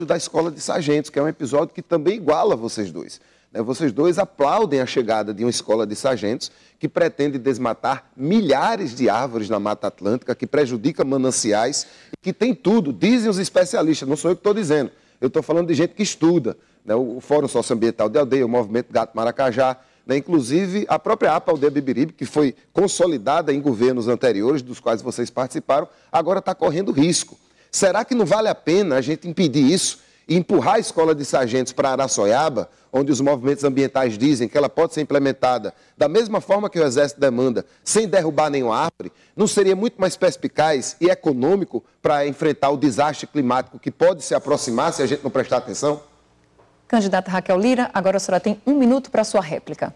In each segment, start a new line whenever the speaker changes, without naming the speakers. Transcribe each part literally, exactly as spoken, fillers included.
da Escola de Sargentos, que é um episódio que também iguala vocês dois. Vocês dois aplaudem a chegada de uma escola de sargentos que pretende desmatar milhares de árvores na Mata Atlântica, que prejudica mananciais, que tem tudo, dizem os especialistas, não sou eu que estou dizendo, eu estou falando de gente que estuda, né? O Fórum Socioambiental de Aldeia, o Movimento Gato Maracajá, né? Inclusive a própria APA Aldeia Bibiribe, que foi consolidada em governos anteriores, dos quais vocês participaram, agora está correndo risco. Será que não vale a pena a gente impedir isso e empurrar a escola de sargentos para Araçoiaba, onde os movimentos ambientais dizem que ela pode ser implementada da mesma forma que o Exército demanda, sem derrubar nenhuma árvore? Não seria muito mais perspicaz e econômico para enfrentar o desastre climático que pode se aproximar se a gente não prestar atenção?
Candidata Raquel Lira, agora a senhora tem um minuto para a sua réplica.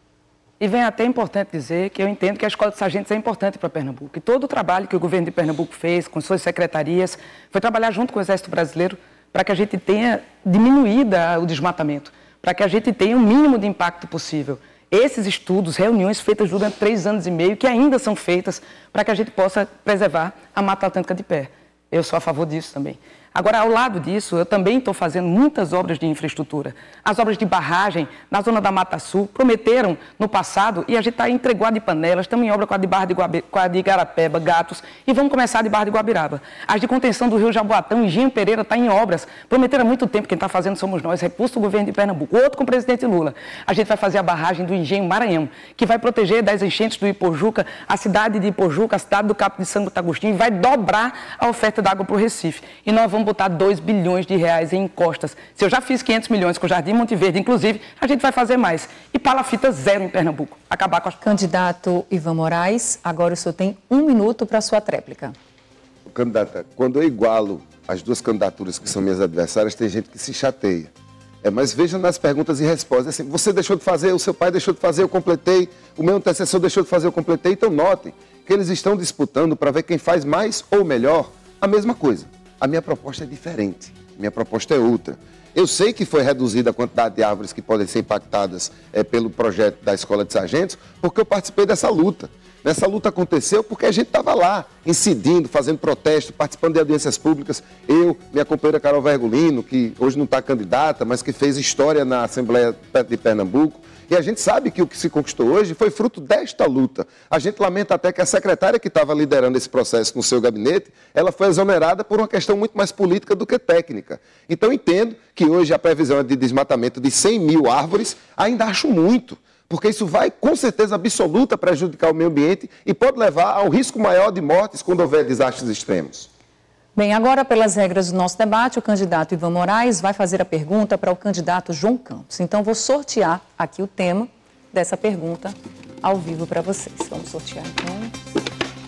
E vem até importante dizer que eu entendo que a Escola de Sargentos é importante para Pernambuco. E todo o trabalho que o governo de Pernambuco fez com suas secretarias foi trabalhar junto com o Exército Brasileiro para que a gente tenha diminuído o desmatamento, para que a gente tenha o mínimo de impacto possível. Esses estudos, reuniões feitas durante três anos e meio, que ainda são feitas para que a gente possa preservar a Mata Atlântica de pé. Eu sou a favor disso também. Agora, ao lado disso, eu também estou fazendo muitas obras de infraestrutura. As obras de barragem na zona da Mata Sul prometeram no passado e a gente está entregou a de Panelas, estamos em obra com a de Barra de, Guabi, com a de Igarapeba, Gatos, e vamos começar a de Barra de Guabiraba. As de contenção do Rio Jaboatão, Engenho Pereira está em obras. Prometeram há muito tempo, quem está fazendo somos nós, recurso do governo de Pernambuco, outro com o presidente Lula. A gente vai fazer a barragem do Engenho Maranhão, que vai proteger das enchentes do Ipojuca, a cidade de Ipojuca, a cidade do Capo de Santo Agostinho, e vai dobrar a oferta d'água para o Recife. E nós vamos botar dois bilhões de reais em encostas. Se eu já fiz quinhentos milhões com o Jardim Monte Verde, inclusive, a gente vai fazer mais. E palafita zero em Pernambuco. Acabar com as...
Candidato Ivan Moraes, agora o senhor tem um minuto para a sua tréplica.
Candidata, quando eu igualo as duas candidaturas que são minhas adversárias, tem gente que se chateia. É, mas veja nas perguntas e respostas, assim, você deixou de fazer, o seu pai deixou de fazer, eu completei, o meu antecessor deixou de fazer, eu completei. Então notem que eles estão disputando para ver quem faz mais ou melhor a mesma coisa. A minha proposta é diferente, minha proposta é outra. Eu sei que foi reduzida a quantidade de árvores que podem ser impactadas é, pelo projeto da Escola de Sargentos, porque eu participei dessa luta. Nessa luta aconteceu porque a gente estava lá, incidindo, fazendo protesto, participando de audiências públicas. Eu, minha companheira Carol Vergolino, que hoje não está candidata, mas que fez história na Assembleia de Pernambuco. E a gente sabe que o que se conquistou hoje foi fruto desta luta. A gente lamenta até que a secretária que estava liderando esse processo no seu gabinete, ela foi exonerada por uma questão muito mais política do que técnica. Então entendo que hoje a previsão é de desmatamento de cem mil árvores, ainda acho muito, porque isso vai com certeza absoluta prejudicar o meio ambiente e pode levar a um risco maior de mortes quando houver desastres extremos.
Bem, agora, pelas regras do nosso debate, o candidato Ivan Moraes vai fazer a pergunta para o candidato João Campos. Então, vou sortear aqui o tema dessa pergunta ao vivo para vocês. Vamos sortear, então.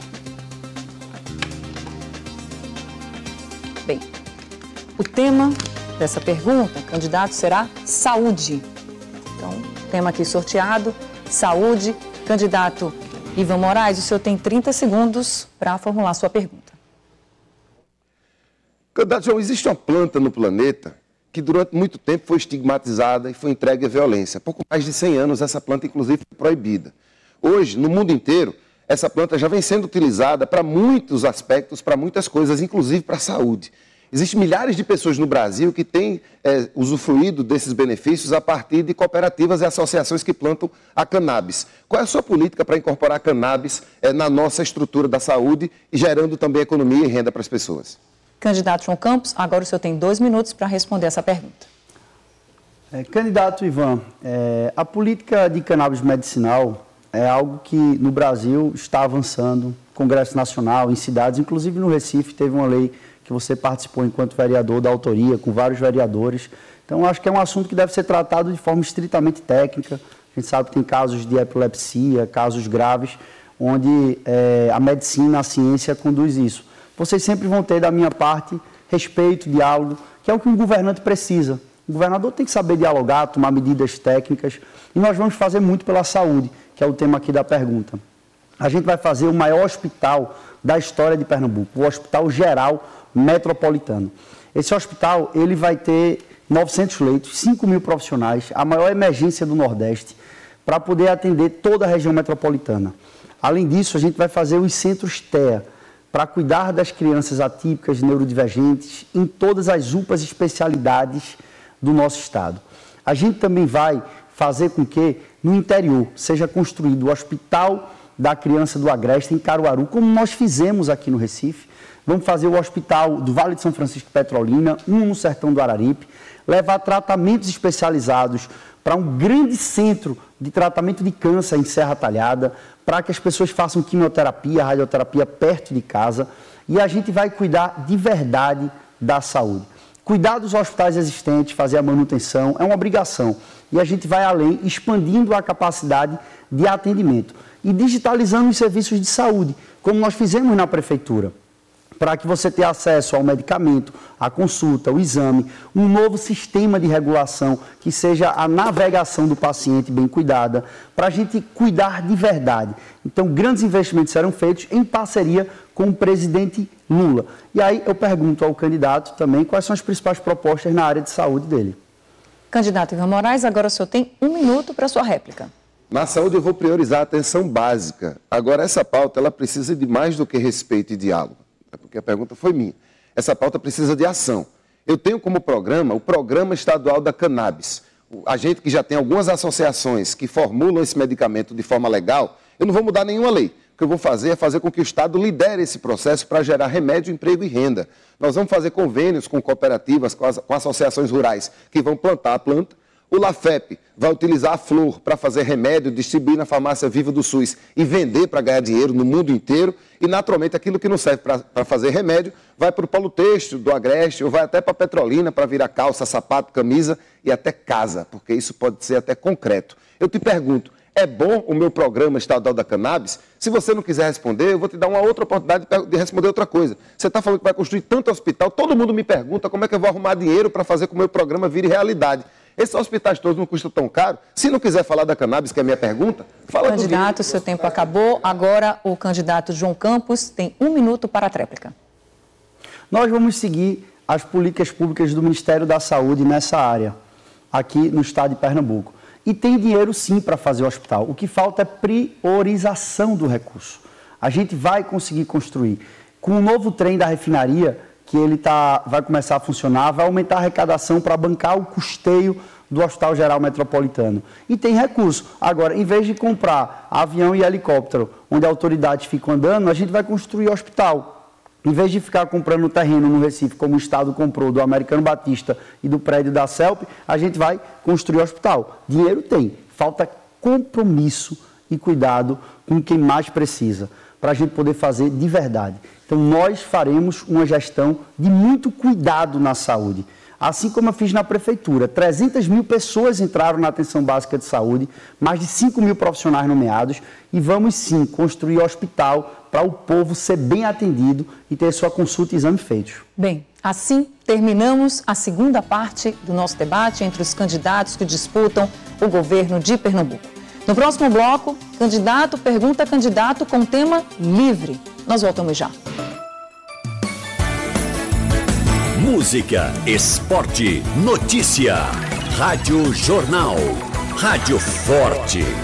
Bem, o tema dessa pergunta, candidato, será saúde. Então, tema aqui sorteado, saúde. Candidato Ivan Moraes, o senhor tem trinta segundos para formular sua pergunta.
Candidato João, existe uma planta no planeta que durante muito tempo foi estigmatizada e foi entregue à violência. Há pouco mais de cem anos essa planta, inclusive, foi proibida. Hoje, no mundo inteiro, essa planta já vem sendo utilizada para muitos aspectos, para muitas coisas, inclusive para a saúde. Existem milhares de pessoas no Brasil que têm é, usufruído desses benefícios a partir de cooperativas e associações que plantam a cannabis. Qual é a sua política para incorporar a cannabis é, na nossa estrutura da saúde e gerando também economia e renda para as pessoas?
Candidato João Campos, agora o senhor tem dois minutos para responder essa pergunta.
É, candidato Ivan, é, a política de cannabis medicinal é algo que no Brasil está avançando, Congresso Nacional, em cidades, inclusive no Recife, teve uma lei que você participou enquanto vereador da autoria, com vários vereadores. Então, acho que é um assunto que deve ser tratado de forma estritamente técnica. A gente sabe que tem casos de epilepsia, casos graves, onde é, a medicina, a ciência conduz isso. Vocês sempre vão ter, da minha parte, respeito, diálogo, que é o que um governante precisa. O governador tem que saber dialogar, tomar medidas técnicas, e nós vamos fazer muito pela saúde, que é o tema aqui da pergunta. A gente vai fazer o maior hospital da história de Pernambuco, o Hospital Geral Metropolitano. Esse hospital, ele vai ter novecentos leitos, cinco mil profissionais, a maior emergência do Nordeste, para poder atender toda a região metropolitana. Além disso, a gente vai fazer os centros T E A, para cuidar das crianças atípicas, neurodivergentes, em todas as U P As e especialidades do nosso estado. A gente também vai fazer com que, no interior, seja construído o Hospital da Criança do Agreste, em Caruaru, como nós fizemos aqui no Recife. Vamos fazer o Hospital do Vale de São Francisco de Petrolina, um no Sertão do Araripe, levar tratamentos especializados para um grande centro de tratamento de câncer em Serra Talhada, para que as pessoas façam quimioterapia, radioterapia perto de casa, e a gente vai cuidar de verdade da saúde. Cuidar dos hospitais existentes, fazer a manutenção, é uma obrigação. E a gente vai além, expandindo a capacidade de atendimento e digitalizando os serviços de saúde, como nós fizemos na prefeitura, para que você tenha acesso ao medicamento, à consulta, ao exame, um novo sistema de regulação, que seja a navegação do paciente bem cuidada, para a gente cuidar de verdade. Então, grandes investimentos serão feitos em parceria com o presidente Lula. E aí eu pergunto ao candidato também quais são as principais propostas na área de saúde dele.
Candidato Ivan Moraes, agora o senhor tem um minuto para a sua réplica.
Na saúde eu vou priorizar a atenção básica. Agora, essa pauta ela precisa de mais do que respeito e diálogo. Porque a pergunta foi minha. Essa pauta precisa de ação. Eu tenho como programa o Programa Estadual da Cannabis. A gente que já tem algumas associações que formulam esse medicamento de forma legal, eu não vou mudar nenhuma lei. O que eu vou fazer é fazer com que o Estado lidere esse processo para gerar remédio, emprego e renda. Nós vamos fazer convênios com cooperativas, com, as, com associações rurais que vão plantar a planta. O LAFEP vai utilizar a flor para fazer remédio, distribuir na farmácia Viva do SUS e vender para ganhar dinheiro no mundo inteiro. E, naturalmente, aquilo que não serve para fazer remédio vai para o polo têxtil do Agreste ou vai até para a Petrolina para virar calça, sapato, camisa e até casa, porque isso pode ser até concreto. Eu te pergunto, é bom o meu programa estadual da Cannabis? Se você não quiser responder, eu vou te dar uma outra oportunidade de responder outra coisa. Você está falando que vai construir tanto hospital, todo mundo me pergunta como é que eu vou arrumar dinheiro para fazer com que o meu programa vire realidade. Esses hospitais todos não custam tão caro. Se não quiser falar da cannabis, que é a minha pergunta, fala do
candidato, seu tempo acabou. Agora o candidato João Campos tem um minuto para a tréplica.
Nós vamos seguir as políticas públicas do Ministério da Saúde nessa área, aqui no estado de Pernambuco. E tem dinheiro sim para fazer o hospital. O que falta é priorização do recurso. A gente vai conseguir construir. Com o novo trem da refinaria, que ele tá, vai começar a funcionar, vai aumentar a arrecadação para bancar o custeio do Hospital Geral Metropolitano. E tem recurso. Agora, em vez de comprar avião e helicóptero, onde autoridades ficam andando, a gente vai construir hospital. Em vez de ficar comprando terreno no Recife, como o Estado comprou do Americano Batista e do prédio da CELP, a gente vai construir hospital. Dinheiro tem. Falta compromisso e cuidado com quem mais precisa, para a gente poder fazer de verdade. Então, nós faremos uma gestão de muito cuidado na saúde. Assim como eu fiz na prefeitura, trezentas mil pessoas entraram na atenção básica de saúde, mais de cinco mil profissionais nomeados, e vamos sim construir hospital para o povo ser bem atendido e ter sua consulta e exame feitos.
Bem, assim terminamos a segunda parte do nosso debate entre os candidatos que disputam o governo de Pernambuco. No próximo bloco, candidato pergunta candidato com tema livre. Nós voltamos já.
Música, esporte, notícia. Rádio Jornal. Rádio Forte.